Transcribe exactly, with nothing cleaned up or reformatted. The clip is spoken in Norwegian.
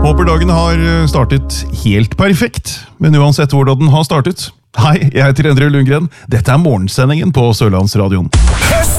Håper dagen har startet helt perfekt, men uansett hvordan den har startet. Hei, jeg heter Endre Lundgren. Dette er morgensendingen på Sørlandsradioen.